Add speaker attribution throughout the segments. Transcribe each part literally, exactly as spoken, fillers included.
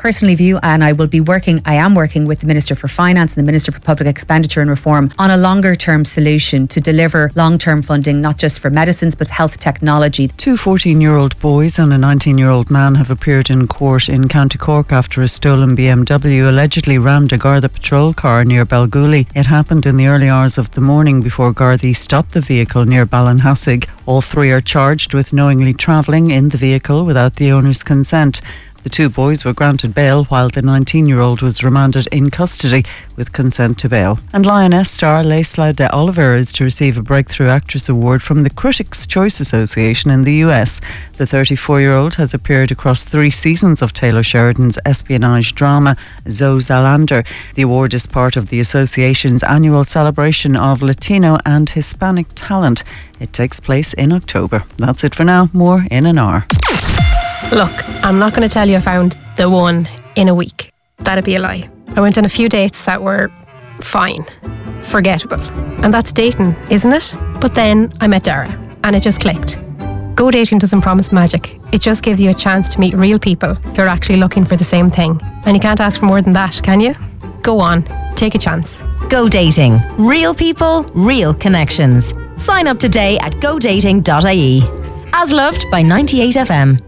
Speaker 1: personally view, and I will be working, I am working with the Minister for Finance and the Minister for Public Expenditure and Reform on a longer term solution to deliver long term funding, not just for medicines but health technology.
Speaker 2: Two fourteen-year-old boys and a nineteen-year-old man have appeared in court in County Cork after a stolen B M W allegedly rammed a Garda patrol car near Balgooley. It happened in the early hours of the morning before Gardaí stopped the vehicle near Ballinhassig. All three are charged with knowingly travelling in the vehicle without the owner's consent. The two boys were granted bail while the nineteen-year-old was remanded in custody with consent to bail. And Lioness star Laisla de Oliveira is to receive a Breakthrough Actress Award from the Critics' Choice Association in the U S. The thirty-four-year-old has appeared across three seasons of Taylor Sheridan's espionage drama Zoe Zalander. The award is part of the association's annual celebration of Latino and Hispanic talent. It takes place in October. That's it for now. More in an hour.
Speaker 3: Look, I'm not going to tell you I found the one in a week. That'd be a lie. I went on a few dates that were fine, forgettable. And that's dating, isn't it? But then I met Dara and it just clicked. Go dating doesn't promise magic. It just gives you a chance to meet real people who are actually looking for the same thing. And you can't ask for more than that, can you? Go on, take a chance.
Speaker 4: Go dating. Real people, real connections. Sign up today at go dating dot I E. As loved by ninety-eight F M.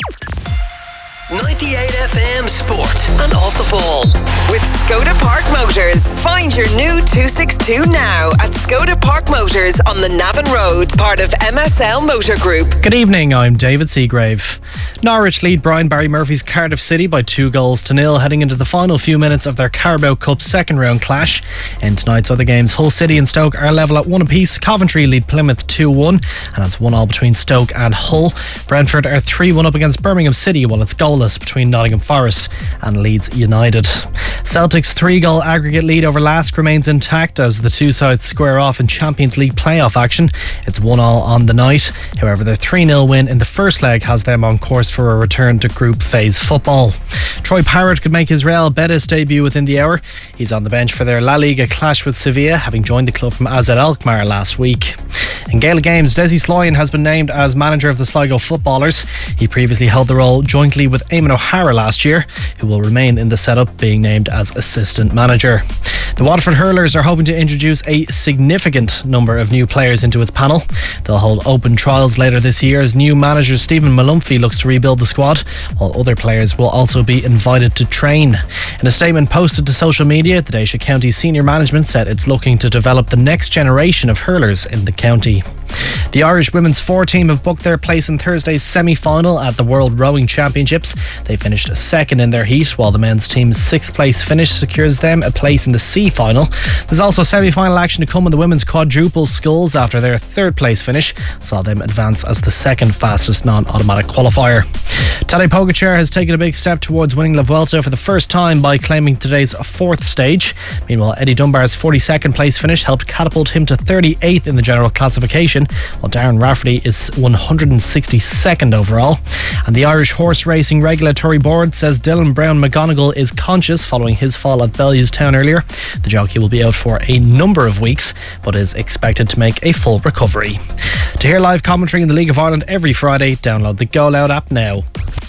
Speaker 5: ninety-eight F M Sport and Off the Ball with Skoda Park Motors. Find your new two sixty-two now at Skoda Park Motors on the Navan Road, part of M S L Motor Group.
Speaker 6: Good evening, I'm David Seagrave. Norwich lead Brian Barry Murphy's Cardiff City by two goals to nil heading into the final few minutes of their Carabao Cup second round clash. In tonight's other games, Hull City and Stoke are level at one apiece. Coventry lead Plymouth two one and it's one all between Stoke and Hull. Brentford are three one up against Birmingham City while it's goalless between Nottingham Forest and Leeds United. Celtic's three-goal aggregate lead over Lask remains intact as the two sides square off in Champions League playoff action. It's one all on the night. However, their three nil win in the first leg has them on course for a return to group phase football. Troy Parrott could make his Real Betis debut within the hour. He's on the bench for their La Liga clash with Sevilla, having joined the club from A Z Alkmaar last week. In Gaelic games, Desi Sloyan has been named as manager of the Sligo footballers. He previously held the role jointly with Eamon O'Hara last year, who will remain in the setup, being named as assistant manager. The Waterford Hurlers are hoping to introduce a significant number of new players into its panel. They'll hold open trials later this year as new manager Stephen Malumphey looks to rebuild the squad, while other players will also be invited to train. In a statement posted to social media, the Déisha County senior management said it's looking to develop the next generation of hurlers in the county. The Irish women's four team have booked their place in Thursday's semi-final at the World Rowing Championships. They finished second in their heat, while the men's team's sixth place finish secures them a place in the C final. There's also semi-final action to come in the women's quadruple sculls after their third place finish saw them advance as the second fastest non-automatic qualifier. Tadej Pogacar has taken a big step towards winning La Vuelta for the first time by claiming today's fourth stage. Meanwhile, Eddie Dunbar's forty-second place finish helped catapult him to thirty-eighth in the general classification, while Darren Rafferty is one hundred sixty-second overall. And the Irish Horse Racing Regulatory Board says Dylan Brown McGonigal is conscious following his fall at Bellewstown earlier. The jockey will be out for a number of weeks, but is expected to make a full recovery. To hear live commentary in the League of Ireland every Friday, download the Go Loud app now.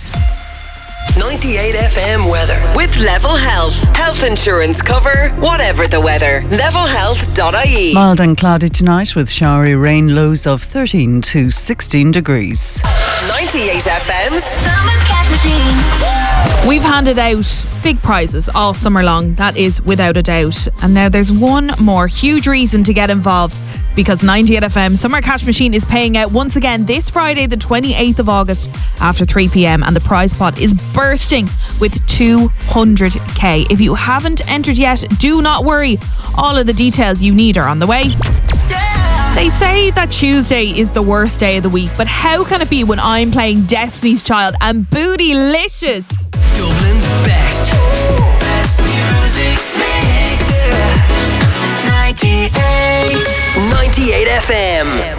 Speaker 5: ninety-eight F M weather with Level Health. Health insurance cover, whatever the weather. level health dot I E.
Speaker 2: Mild and cloudy tonight with showery rain, lows of thirteen to sixteen degrees.
Speaker 5: ninety-eight F M's
Speaker 7: Summer Cash Machine.
Speaker 8: We've handed out big prizes all summer long, that is without a doubt. And now there's one more huge reason to get involved, because ninety-eight F M Summer Cash Machine is paying out once again this Friday the twenty-eighth of August after three p.m, and the prize pot is bursting with two hundred k. If you haven't entered yet, do not worry. All of the details you need are on the way. They say that Tuesday is the worst day of the week, but how can it be when I'm playing Destiny's Child and Bootylicious?
Speaker 5: Dublin's best. Best music mix. ninety-eight. ninety-eight F M.